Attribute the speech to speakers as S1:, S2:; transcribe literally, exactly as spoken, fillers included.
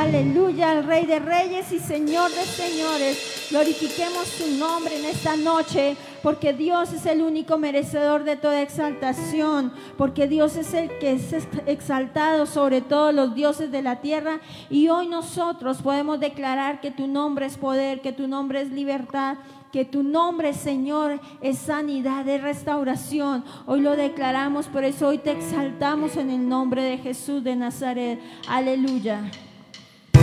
S1: aleluya, al Rey de Reyes y Señor de Señores. Glorifiquemos su nombre en esta noche, porque Dios es el único merecedor de toda exaltación, porque Dios es el que es exaltado sobre todos los dioses de la tierra. Y hoy nosotros podemos declarar que tu nombre es poder, que tu nombre es libertad, que tu nombre, Señor, es sanidad, es restauración. Hoy lo declaramos, por eso hoy te exaltamos en el nombre de Jesús de Nazaret. Aleluya.